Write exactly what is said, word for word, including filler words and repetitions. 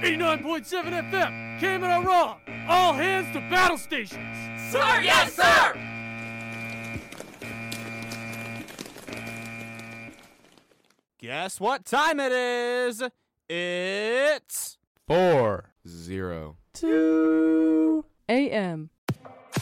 eighty-nine point seven F M, Kamino Raw. All hands to battle stations. Sir, yes, sir! Guess what time it is? It's Four. Zero. Two.